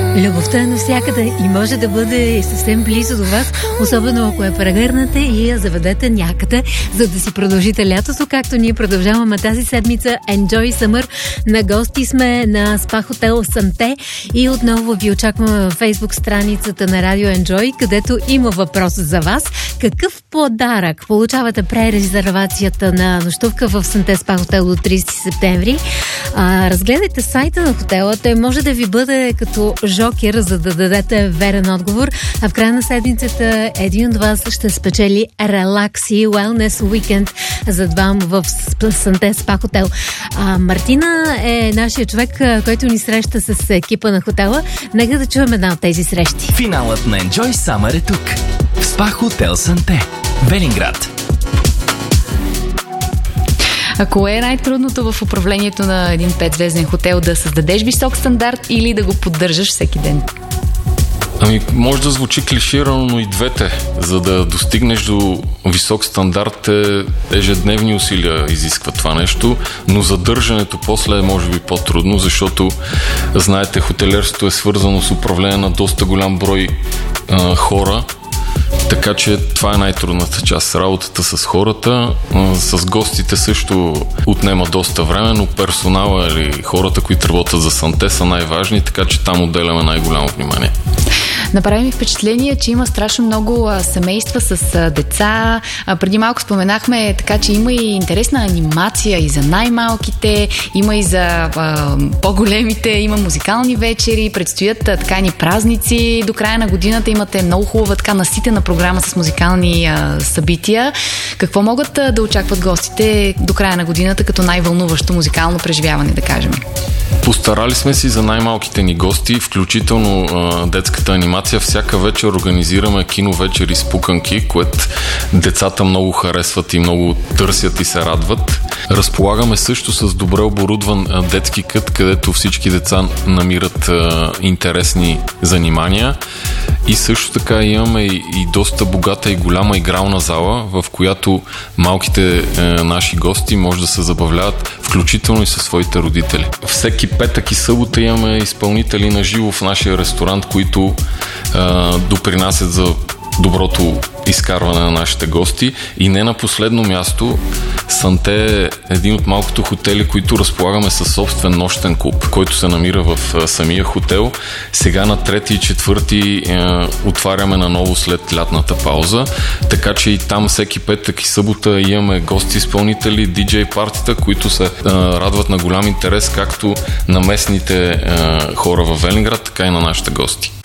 Любовта е навсякъде и може да бъде съвсем близо до вас, особено ако я прегърнете и я заведете някъде, за да си продължите лятото, както ние продължаваме тази седмица Enjoy Summer. На гости сме на спа хотел Санте и отново ви очакваме във Facebook страницата на Радио Enjoy, където има въпрос за вас. Какъв подарък получавате пререзервацията на нощувка в Санте спа хотел до 30 септември? Разгледайте сайта на хотела, той може да ви бъде като жокер, за да дадете верен отговор, а в края на седмицата един от вас ще спечели релакси Wellness Weekend за двама в Санте спа хотел. Мартина е нашия човек, който ни среща с екипа на хотела. Нека да чуем една от тези срещи. Финалът на Enjoy Summer е тук. В спа хотел Санте, Велинград. А кое е най-трудното в управлението на един 5-звезден хотел? Да създадеш висок стандарт или да го поддържаш всеки ден? Може да звучи клиширано, но и двете. За да достигнеш до висок стандарт ежедневни усилия изисква това нещо, но задържането после е може би по-трудно, защото знаете, хотелиерството е свързано с управление на доста голям брой хора. Така че това е най-трудната част. Работата с хората, с гостите също отнема доста време, но персонала или хората, които работят за Санте, са най-важни, така че там отделяме най-голямо внимание. Направи ми впечатление, че има страшно много семейства с деца. Преди малко споменахме, така че има и интересна анимация и за най-малките, има и за по-големите, има музикални вечери, предстоят така ни празници. До края на годината имате много хубава така наситена програма с музикални събития. Какво могат да очакват гостите до края на годината като най-вълнуващо музикално преживяване, да кажем? Постарали сме си за най-малките ни гости, включително детската анимация. Всяка вечер организираме киновечери с пуканки, което децата много харесват и много търсят и се радват. Разполагаме също с добре оборудван детски кът, където всички деца намират интересни занимания. И също така имаме и доста богата и голяма игрална зала, в която малките наши гости може да се забавляват, включително и със своите родители. Всеки петък и събота имаме изпълнители на живо в нашия ресторант, които допринасят за доброто изкарване на нашите гости. И не на последно място, Санте е един от малкото хотели, които разполагаме със собствен нощен клуб, който се намира в самия хотел. Сега на 3 и 4 отваряме наново след лятната пауза, така че и там всеки петък и събота имаме гости-изпълнители, диджей партита, които се радват на голям интерес както на местните хора в Велинград, така и на нашите гости.